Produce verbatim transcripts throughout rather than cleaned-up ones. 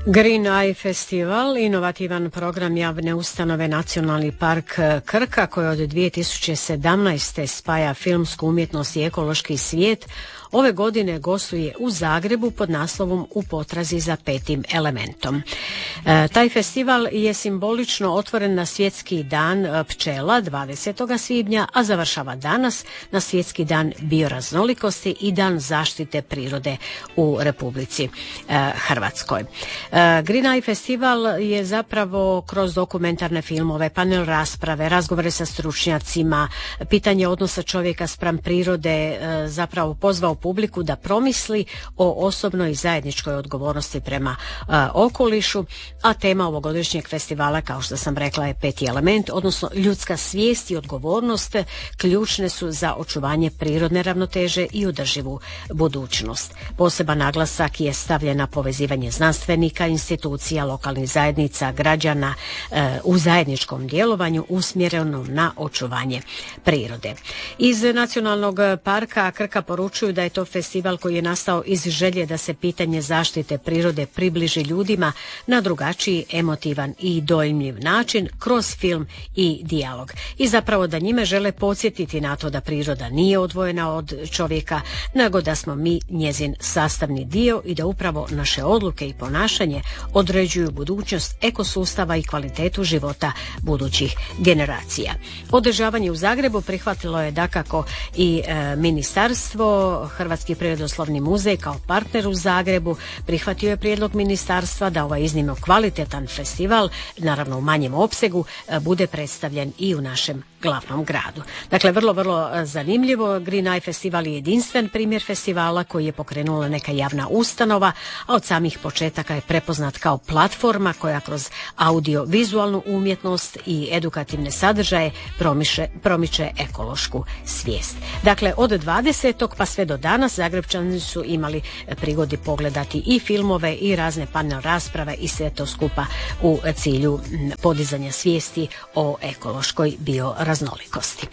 Green Eye Festival, inovativan program javne ustanove Nacionalni park Krka koji od dvije tisuće sedamnaeste spaja filmsku umjetnost i ekološki svijet, ove godine gostuje u Zagrebu pod naslovom U potrazi za petim elementom. E, taj festival je simbolično otvoren na Svjetski dan pčela dvadesetog svibnja, a završava danas na Svjetski dan bioraznolikosti i Dan zaštite prirode u Republici e, Hrvatskoj. E, Green Eye Festival je zapravo kroz dokumentarne filmove, panel rasprave, razgovore sa stručnjacima, pitanje odnosa čovjeka spram prirode e, zapravo pozvao publiku da promisli o osobnoj i zajedničkoj odgovornosti prema uh, okolišu, a tema ovogodišnjeg festivala, kao što sam rekla, je peti element, odnosno ljudska svijest i odgovornost ključne su za očuvanje prirodne ravnoteže i održivu budućnost. Poseban naglasak je stavljen na povezivanje znanstvenika, institucija, lokalnih zajednica, građana uh, u zajedničkom djelovanju usmjerenom na očuvanje prirode. Iz Nacionalnog parka Krka poručuju da je to festival koji je nastao iz želje da se pitanje zaštite prirode približi ljudima na drugačiji, emotivan i dojmljiv način kroz film i dijalog. I zapravo da njime žele podsjetiti na to da priroda nije odvojena od čovjeka, nego da smo mi njezin sastavni dio i da upravo naše odluke i ponašanje određuju budućnost ekosustava i kvalitetu života budućih generacija. Održavanje u Zagrebu prihvatilo je dakako i e, ministarstvo. Hrvatski prirodoslovni muzej kao partner u Zagrebu prihvatio je prijedlog ministarstva da ovaj iznimno kvalitetan festival, naravno u manjem opsegu, bude predstavljen i u našem glavnom gradu. Dakle, vrlo, vrlo zanimljivo. Green Eye Festival je jedinstven primjer festivala koji je pokrenula neka javna ustanova, a od samih početaka je prepoznat kao platforma koja kroz audio-vizualnu umjetnost i edukativne sadržaje promiše, promiče ekološku svijest. Dakle, od dvadesetog pa sve do danas Zagrebčani su imali prigodi pogledati i filmove i razne panel rasprave i sve to skupa u cilju podizanja svijesti o ekološkoj bioraznolikosti.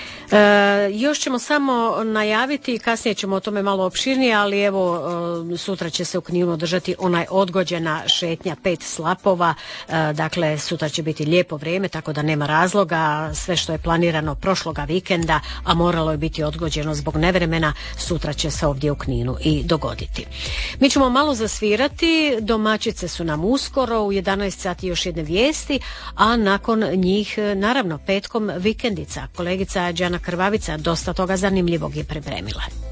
E, još ćemo samo najaviti, kasnije ćemo o tome malo opširnije, ali evo e, sutra će se u Kninu održati onaj odgođena šetnja pet slapova, e, dakle sutra će biti lijepo vrijeme, tako da nema razloga, sve što je planirano prošloga vikenda, a moralo je biti odgođeno zbog nevremena, sutra će se ovdje u Kninu i dogoditi. Mi ćemo malo zasvirati, domaćice su nam uskoro, u jedanaest sati još jedne vijesti, a nakon njih naravno petkom vikendica. Kolegica Đana Krvavica dosta toga zanimljivog je pripremila.